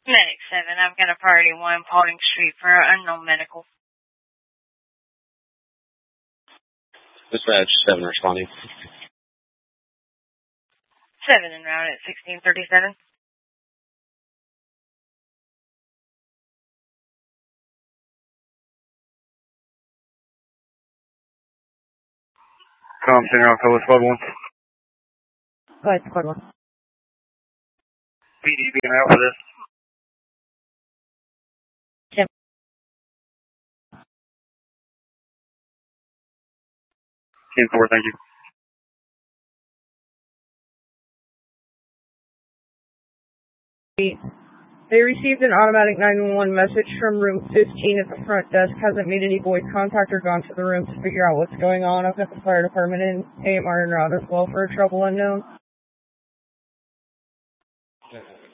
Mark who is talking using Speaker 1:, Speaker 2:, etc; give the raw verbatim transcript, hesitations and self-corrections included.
Speaker 1: Medic seven, I've got a priority one, Paulding Street for unknown medical.
Speaker 2: Dispatch seven responding.
Speaker 1: seven en route at sixteen thirty-seven.
Speaker 3: Com Center Alcoa Squad one.
Speaker 4: Go ahead, Squad one.
Speaker 3: P D being out for this.
Speaker 4: Tim.
Speaker 3: ten four, thank you.
Speaker 4: They received an automatic nine one one message from room fifteen at the front desk. Hasn't made any voice contact or gone to the room to figure out what's going on. I've got the fire department in A M R en route as well for a trouble unknown.